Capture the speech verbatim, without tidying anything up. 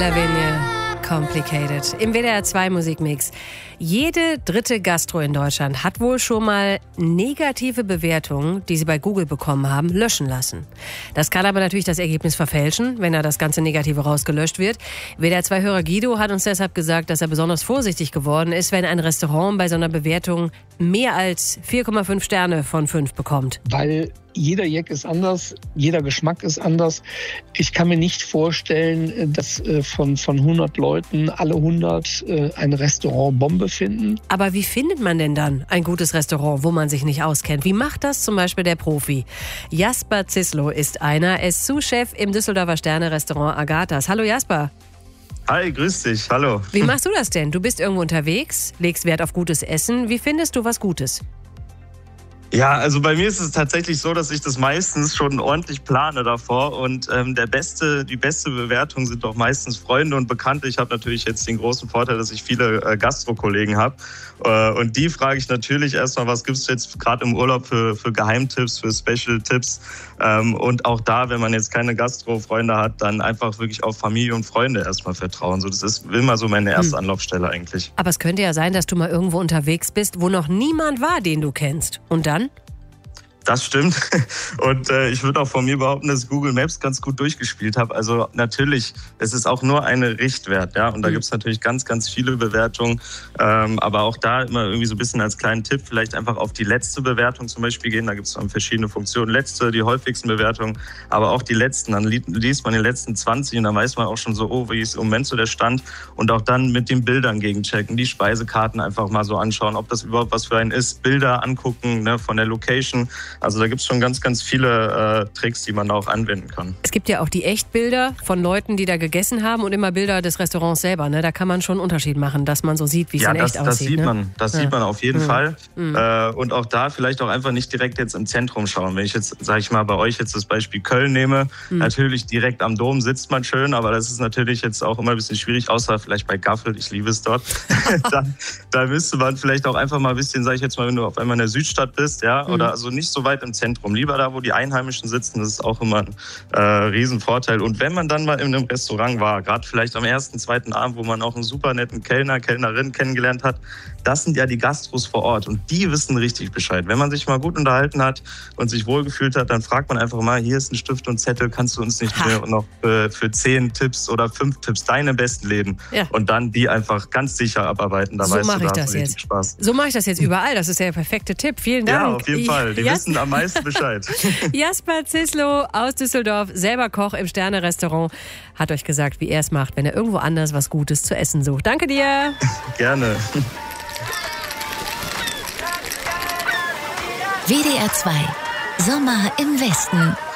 Lavigne, Complicated. Im W D R zwei Musikmix. Jede dritte Gastro in Deutschland hat wohl schon mal negative Bewertungen, die sie bei Google bekommen haben, löschen lassen. Das kann aber natürlich das Ergebnis verfälschen, wenn da das ganze Negative rausgelöscht wird. W D R zwei-Hörer Guido hat uns deshalb gesagt, dass er besonders vorsichtig geworden ist, wenn ein Restaurant bei so einer Bewertung mehr als vier Komma fünf Sterne von fünf bekommt. Weil jeder Jack ist anders, jeder Geschmack ist anders. Ich kann mir nicht vorstellen, dass von, von hundert Leuten alle hundert ein Restaurant Bombe finden. Aber wie findet man denn dann ein gutes Restaurant, wo man sich nicht auskennt? Wie macht das zum Beispiel der Profi? Jasper Zislo ist einer. Er ist Sous-Chef im Düsseldorfer Sterne-Restaurant Agathas. Hallo Jasper. Hi, grüß dich. Hallo. Wie machst du das denn? Du bist irgendwo unterwegs, legst Wert auf gutes Essen. Wie findest du was Gutes? Ja, also bei mir ist es tatsächlich so, dass ich das meistens schon ordentlich plane davor und ähm, der beste, die beste Bewertung sind doch meistens Freunde und Bekannte. Ich habe natürlich jetzt den großen Vorteil, dass ich viele äh, Gastro-Kollegen habe äh, und die frage ich natürlich erstmal, was gibt's jetzt gerade im Urlaub für, für Geheimtipps, für Special-Tipps ähm, und auch da, wenn man jetzt keine Gastro-Freunde hat, dann einfach wirklich auf Familie und Freunde erstmal vertrauen. So, das ist immer so meine erste hm. Anlaufstelle eigentlich. Aber es könnte ja sein, dass du mal irgendwo unterwegs bist, wo noch niemand war, den du kennst. Und dann? Das stimmt. Und äh, ich würde auch von mir behaupten, dass Google Maps ganz gut durchgespielt habe. Also natürlich, es ist auch nur eine Richtwert, ja. Und da gibt es natürlich ganz, ganz viele Bewertungen. Ähm, aber auch da immer irgendwie so ein bisschen als kleinen Tipp, vielleicht einfach auf die letzte Bewertung zum Beispiel gehen. Da gibt es verschiedene Funktionen. Letzte, die häufigsten Bewertungen, aber auch die letzten. Dann liest man die letzten zwanzig und dann weiß man auch schon so, oh, wie ist im Moment so der Stand. Und auch dann mit den Bildern gegenchecken, die Speisekarten einfach mal so anschauen, ob das überhaupt was für einen ist. Bilder angucken, ne, von der Location. Also da gibt es schon ganz, ganz viele äh, Tricks, die man da auch anwenden kann. Es gibt ja auch die Echtbilder von Leuten, die da gegessen haben und immer Bilder des Restaurants selber. Ne? Da kann man schon einen Unterschied machen, dass man so sieht, wie es ja, in das, echt das aussieht. Sieht ne? man, das ja. sieht man auf jeden mhm. Fall. Mhm. Äh, und auch da vielleicht auch einfach nicht direkt jetzt im Zentrum schauen. Wenn ich jetzt, sage ich mal, bei euch jetzt das Beispiel Köln nehme, mhm. natürlich direkt am Dom sitzt man schön, aber das ist natürlich jetzt auch immer ein bisschen schwierig, außer vielleicht bei Gaffel, ich liebe es dort. da, da müsste man vielleicht auch einfach mal ein bisschen, sage ich jetzt mal, wenn du auf einmal in der Südstadt bist, ja, mhm. oder also nicht so weit im Zentrum, lieber da, wo die Einheimischen sitzen, das ist auch immer ein äh, Riesenvorteil. Und wenn man dann mal in einem Restaurant war, gerade vielleicht am ersten, zweiten Abend, wo man auch einen super netten Kellner, Kellnerin kennengelernt hat, das sind ja die Gastros vor Ort und die wissen richtig Bescheid. Wenn man sich mal gut unterhalten hat und sich wohlgefühlt hat, dann fragt man einfach mal, hier ist ein Stift und Zettel, kannst du uns nicht mehr noch äh, für zehn Tipps oder fünf Tipps deine besten Läden ja. und dann die einfach ganz sicher abarbeiten. Da so weißt mache du, ich da das richtig jetzt. Spaß. So mache ich das jetzt überall. Das ist ja der perfekte Tipp. Vielen Dank. Ja, auf jeden Fall. Die Jas- wissen am meisten Bescheid. Jasper Zislo aus Düsseldorf, selber Koch im Sterne-Restaurant, hat euch gesagt, wie er es macht, wenn er irgendwo anders was Gutes zu essen sucht. Danke dir. Gerne. W D R zwei Sommer im Westen.